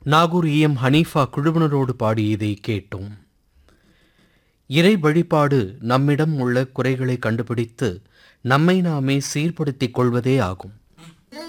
Nagore EM Hanifa குழுவினரோடு பாடியதை கேட்டோம். இறை வழிபாடு நம்மிடம் உள்ள குறைகளை கண்டுபிடித்து நம்மை நாமே சீர்படுத்திக் கொள்வதே ஆகும்.